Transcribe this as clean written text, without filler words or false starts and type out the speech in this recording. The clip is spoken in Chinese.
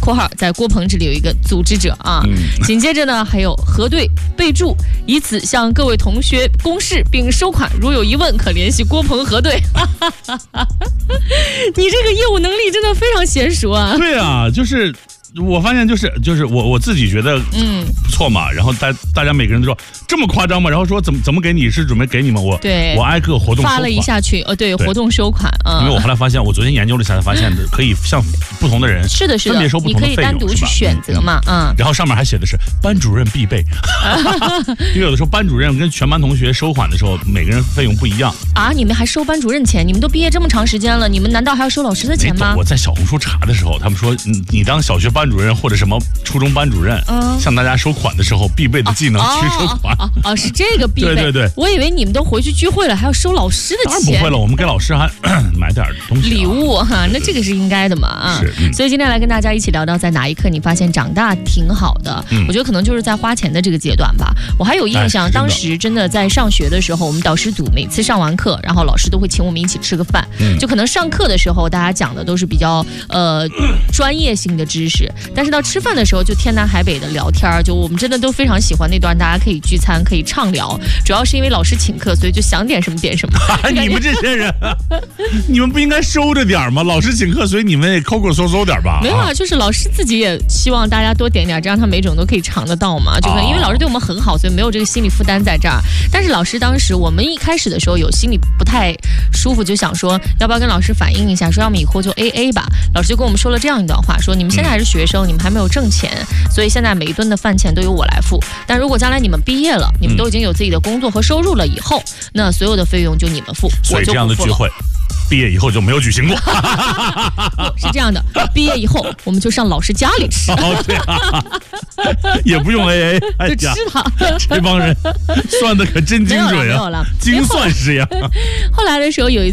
括号在郭鹏这里有一个组织者啊。紧接着呢，还有核对备注，以此向各位同学公示并收款，如有疑问可联系郭鹏核对。你这个业务能力真的非常娴熟啊！ 对啊，就是我发现就是我自己觉得不错嘛，然后大家每个人都说这么夸张吗？然后说怎么给你是准备给你们我挨个活动收款发了一下去对活动收款啊。 因为我后来发现，我昨天研究了一下，才发现可以向不同的人是的分别收不同的费用， 你可以单独去选择嘛然后上面还写的是班主任必备，因为有的时候班主任跟全班同学收款的时候，每个人费用不一样啊。你们还收班主任钱？你们都毕业这么长时间了，你们难道还要收老师的钱吗？ 我在小红书查的时候，他们说你当小学班主任或者什么初中班主任，向大家收款的时候必备的技能去收款是这个必备。 对，我以为你们都回去聚会了，还要收老师的钱。 当然不会了，我们给老师还买点东西礼物哈，那这个是应该的嘛所以今天来跟大家一起聊到，在哪一刻你发现长大挺好的？我觉得可能就是在花钱的这个阶段吧。我还有印象，当时真的在上学的时候，我们导师组每次上完课，然后老师都会请我们一起吃个饭。就可能上课的时候大家讲的都是比较专业性的知识，但是到吃饭的时候就天南海北的聊天，就我们真的都非常喜欢那段大家可以聚餐可以畅聊，主要是因为老师请客，所以就想点什么点什么。 你们这些人，你们不应该收着点吗？老师请客，所以你们也抠抠搜搜点吧。 没有啊，就是老师自己也希望大家多点点，这样他每种都可以尝得到嘛。就可能因为老师对我们很好，所以没有这个心理负担在这儿。但是老师当时我们一开始的时候有心里不太舒服，就想说要不要跟老师反映一下，说要么以后就 AA 吧。老师就跟我们说了这样一段话，说你们现在还是学生，你们还没有挣钱，所以现在每一顿的饭钱都由我来付。但如果将来你们毕业了，你们都已经有自己的工作和收入了以后，那所有的费用就你们付。 所以这样的聚会毕业以后就没有举行过。 是这样的，毕业以后我们就上老师家里吃。 这样也不用 AA， 就吃它。 这帮人算的可真精准啊， 没有了， 精算师呀。 后来的时候有一